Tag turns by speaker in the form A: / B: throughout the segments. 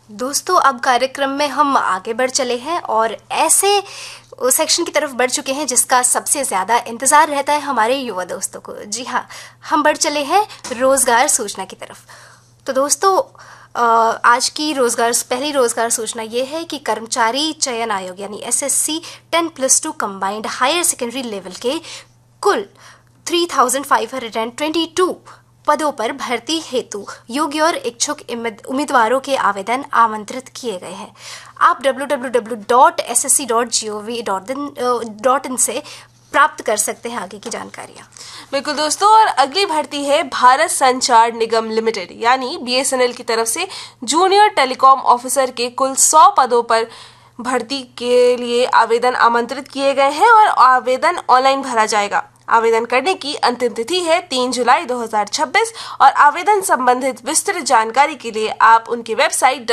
A: दोस्तों, अब कार्यक्रम में हम आगे बढ़ चले हैं और ऐसे सेक्शन की तरफ बढ़ चुके हैं जिसका सबसे ज़्यादा इंतज़ार रहता है हमारे युवा दोस्तों को। जी हाँ, हम बढ़ चले हैं रोज़गार सूचना की तरफ। तो दोस्तों, आज की पहली रोज़गार सूचना ये है कि कर्मचारी चयन आयोग यानी SSC 10+2 combined higher secondary level के कुल 3,522 पदों पर भर्ती हेतु योग्य और इच्छुक उम्मीदवारों के आवेदन आमंत्रित किए गए हैं। आप www.ssc.gov.in से प्राप्त कर सकते हैं आगे की जानकारियाँ।
B: बिल्कुल दोस्तों, और अगली भर्ती है भारत संचार निगम लिमिटेड यानी BSNL की तरफ से जूनियर टेलीकॉम ऑफिसर के कुल 100 पदों पर भर्ती के लिए आवेदन आमंत्रित किए गए हैं और आवेदन ऑनलाइन भरा जाएगा। आवेदन करने की अंतिम तिथि है 3 जुलाई 2026 और आवेदन संबंधित विस्तृत जानकारी के लिए आप उनकी वेबसाइट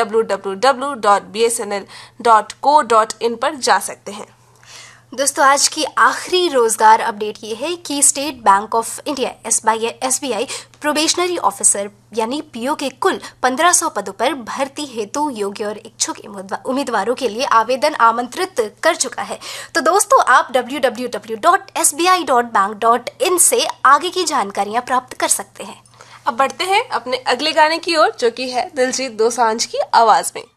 B: www.bsnl.co.in पर जा सकते हैं।
A: दोस्तों, आज की आखिरी रोजगार अपडेट ये है कि state bank of India SBI probationary officer यानी PO के कुल 1500 पदों पर भर्ती हेतु योग्य और इच्छुक उम्मीदवारों के लिए आवेदन आमंत्रित कर चुका है। तो दोस्तों, आप www.sbi.bank.in से आगे की जानकारियां प्राप्त कर सकते हैं।
B: अब बढ़ते हैं अपने अगले गाने की ओर, जो कि है दिलजीत दोसांझ की आवाज में।